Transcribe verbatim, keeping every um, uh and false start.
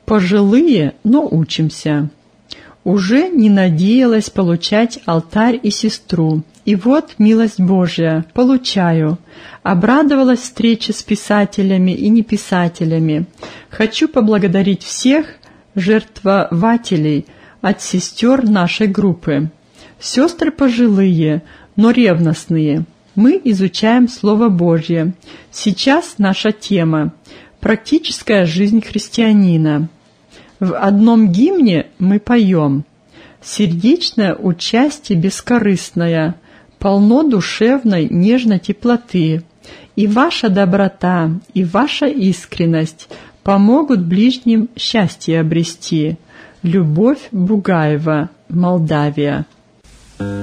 Пожилые, но учимся. Уже не надеялась получать алтарь и сестру. И вот, милость Божья, получаю. Обрадовалась встрече с писателями и неписателями. Хочу поблагодарить всех жертвователей от сестер нашей группы. Сестры пожилые, но ревностные. Мы изучаем Слово Божье. Сейчас наша тема – практическая жизнь христианина. В одном гимне мы поем: «Сердечное участие бескорыстное, полно душевной нежной теплоты, и ваша доброта, и ваша искренность помогут ближним счастье обрести. Любовь Бугаева, Молдавия».